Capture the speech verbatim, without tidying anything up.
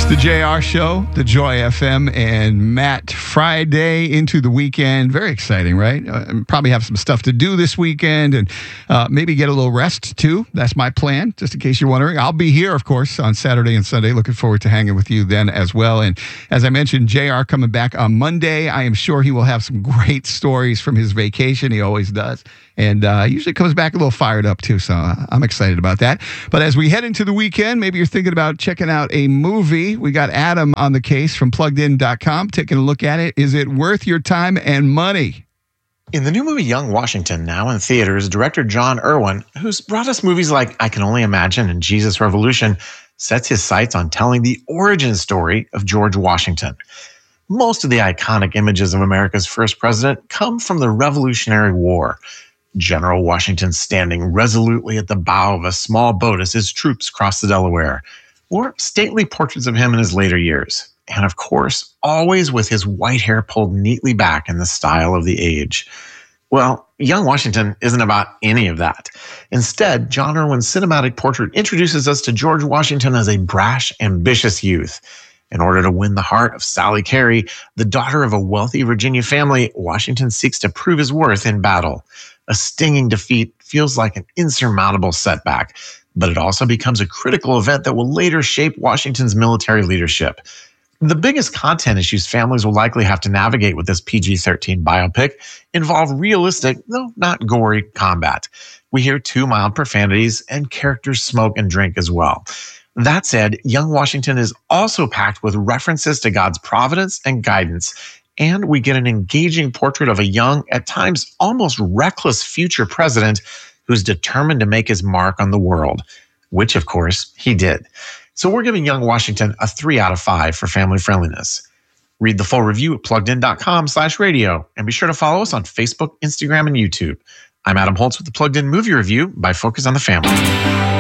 the J R Show, the Joy F M, and Matt. Friday into the weekend. Very exciting, right? Uh, probably have some stuff to do this weekend and uh, maybe get a little rest too. That's my plan, just in case you're wondering. I'll be here, of course, on Saturday and Sunday. Looking forward to hanging with you then as well. And as I mentioned, J R coming back on Monday. I am sure he will have some great stories from his vacation. He always does. And uh, usually comes back a little fired up too, so uh, I'm excited about that. But as we head into the weekend, maybe you're thinking about checking out a movie. We got Adam on the case from plugged in dot com, taking a look at it. Is it worth your time and money? In the new movie Young Washington, now in theaters, director John Irwin, who's brought us movies like I Can Only Imagine and Jesus Revolution, sets his sights on telling the origin story of George Washington. Most of the iconic images of America's first president come from the Revolutionary War. General Washington standing resolutely at the bow of a small boat as his troops cross the Delaware, or stately portraits of him in his later years. And of course, always with his white hair pulled neatly back in the style of the age. Well, Young Washington isn't about any of that. Instead, John Irwin's cinematic portrait introduces us to George Washington as a brash, ambitious youth. In order to win the heart of Sally Carey, the daughter of a wealthy Virginia family, Washington seeks to prove his worth in battle. A stinging defeat feels like an insurmountable setback, but it also becomes a critical event that will later shape Washington's military leadership. The biggest content issues families will likely have to navigate with this P G thirteen biopic involve realistic, though not gory, combat. We hear two mild profanities, and characters smoke and drink as well. That said, Young Washington is also packed with references to God's providence and guidance, and we get an engaging portrait of a young, at times almost reckless future president who's determined to make his mark on the world, which, of course, he did. So we're giving Young Washington a three out of five for family friendliness. Read the full review at plugged in dot com slash radio, and be sure to follow us on Facebook, Instagram, and YouTube. I'm Adam Holtz with the Plugged In Movie Review by Focus on the Family.